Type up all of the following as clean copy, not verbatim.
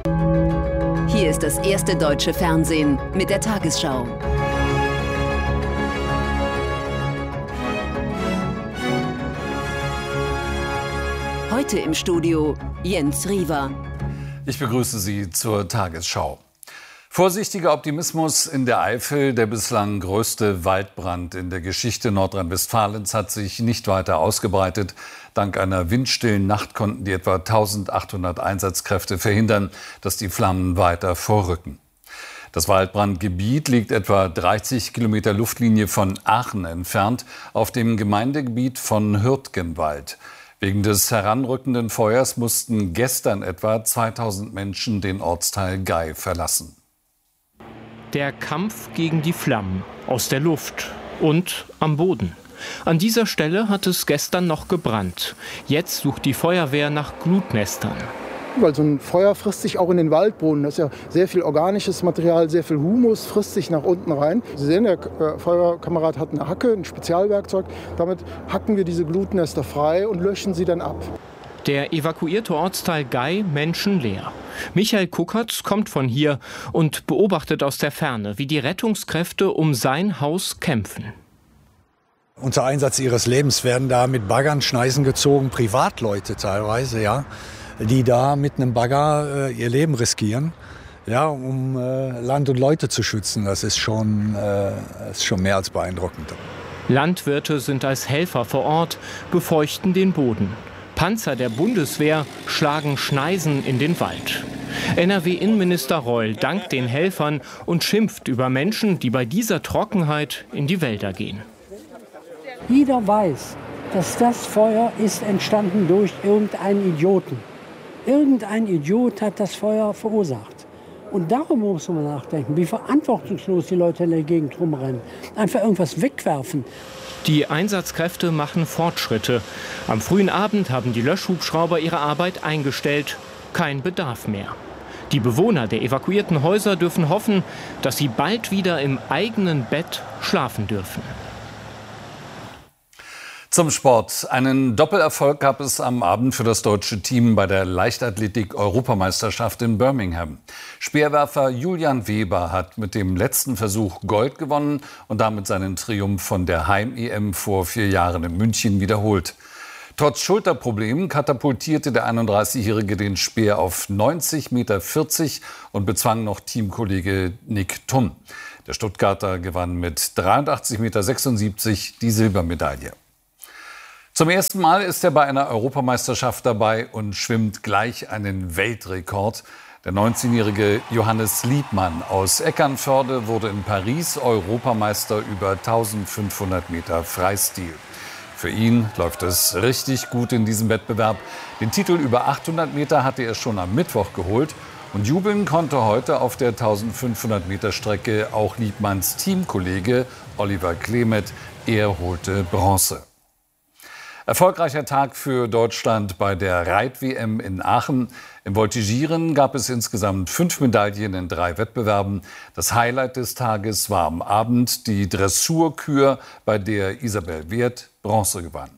Hier ist das erste deutsche Fernsehen mit der Tagesschau. Heute im Studio Jens Riewer. Ich begrüße Sie zur Tagesschau. Vorsichtiger Optimismus in der Eifel. Der bislang größte Waldbrand in der Geschichte Nordrhein-Westfalens hat sich nicht weiter ausgebreitet. Dank einer windstillen Nacht konnten die etwa 1800 Einsatzkräfte verhindern, dass die Flammen weiter vorrücken. Das Waldbrandgebiet liegt etwa 30 Kilometer Luftlinie von Aachen entfernt, auf dem Gemeindegebiet von Hürtgenwald. Wegen des heranrückenden Feuers mussten gestern etwa 2000 Menschen den Ortsteil Gei verlassen. Der Kampf gegen die Flammen aus der Luft und am Boden. An dieser Stelle hat es gestern noch gebrannt. Jetzt sucht die Feuerwehr nach Glutnestern. Weil so ein Feuer frisst sich auch in den Waldboden. Das ist ja sehr viel organisches Material, sehr viel Humus frisst sich nach unten rein. Sie sehen, der Feuerwehrkamerad hat eine Hacke, ein Spezialwerkzeug. Damit hacken wir diese Glutnester frei und löschen sie dann ab. Der evakuierte Ortsteil Gei menschenleer. Michael Kuckertz kommt von hier und beobachtet aus der Ferne, wie die Rettungskräfte um sein Haus kämpfen. Unter Einsatz ihres Lebens werden da mit Baggern Schneisen gezogen, Privatleute teilweise, ja, die da mit einem Bagger ihr Leben riskieren, ja, um Land und Leute zu schützen. Das ist schon mehr als beeindruckend. Landwirte sind als Helfer vor Ort, befeuchten den Boden. Panzer der Bundeswehr schlagen Schneisen in den Wald. NRW-Innenminister Reul dankt den Helfern und schimpft über Menschen, die bei dieser Trockenheit in die Wälder gehen. Jeder weiß, dass das Feuer ist entstanden durch irgendeinen Idioten. Irgendein Idiot hat das Feuer verursacht. Und darum muss man nachdenken, wie verantwortungslos die Leute in der Gegend rumrennen. Einfach irgendwas wegwerfen. Die Einsatzkräfte machen Fortschritte. Am frühen Abend haben die Löschhubschrauber ihre Arbeit eingestellt. Kein Bedarf mehr. Die Bewohner der evakuierten Häuser dürfen hoffen, dass sie bald wieder im eigenen Bett schlafen dürfen. Zum Sport. Einen Doppelerfolg gab es am Abend für das deutsche Team bei der Leichtathletik-Europameisterschaft in Birmingham. Speerwerfer Julian Weber hat mit dem letzten Versuch Gold gewonnen und damit seinen Triumph von der Heim-EM vor 4 Jahren in München wiederholt. Trotz Schulterproblemen katapultierte der 31-Jährige den Speer auf 90,40 Meter und bezwang noch Teamkollege Nick Thum. Der Stuttgarter gewann mit 83,76 Meter die Silbermedaille. Zum ersten Mal ist er bei einer Europameisterschaft dabei und schwimmt gleich einen Weltrekord. Der 19-jährige Johannes Liebmann aus Eckernförde wurde in Paris Europameister über 1500 Meter Freistil. Für ihn läuft es richtig gut in diesem Wettbewerb. Den Titel über 800 Meter hatte er schon am Mittwoch geholt. Und jubeln konnte heute auf der 1500 Meter Strecke auch Liebmanns Teamkollege Oliver Klemet. Er holte Bronze. Erfolgreicher Tag für Deutschland bei der Reit-WM in Aachen. Im Voltigieren gab es insgesamt 5 Medaillen in 3 Wettbewerben. Das Highlight des Tages war am Abend die Dressurkür, bei der Isabel Wert Bronze gewann.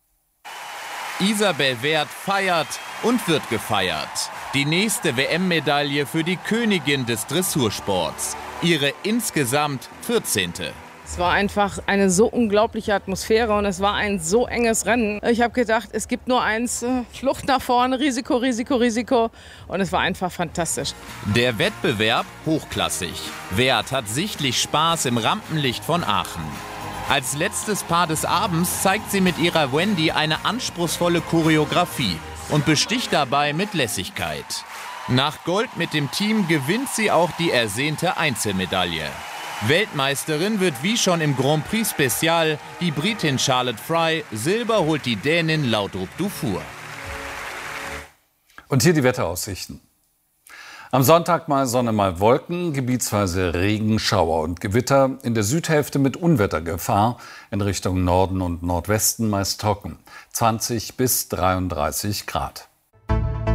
Isabel Wert feiert und wird gefeiert. Die nächste WM-Medaille für die Königin des Dressursports. Ihre insgesamt 14. Es war einfach eine so unglaubliche Atmosphäre und es war ein so enges Rennen. Ich habe gedacht, es gibt nur eins, Flucht nach vorne, Risiko, Risiko, Risiko. Und es war einfach fantastisch. Der Wettbewerb hochklassig. Wert hat sichtlich Spaß im Rampenlicht von Aachen. Als letztes Paar des Abends zeigt sie mit ihrer Wendy eine anspruchsvolle Choreografie und besticht dabei mit Lässigkeit. Nach Gold mit dem Team gewinnt sie auch die ersehnte Einzelmedaille. Weltmeisterin wird wie schon im Grand Prix Special die Britin Charlotte Fry, Silber holt die Dänin Laudrup Dufour. Und hier die Wetteraussichten. Am Sonntag mal Sonne, mal Wolken, gebietsweise Regen, Schauer und Gewitter. In der Südhälfte mit Unwettergefahr, in Richtung Norden und Nordwesten meist trocken. 20 bis 33 Grad.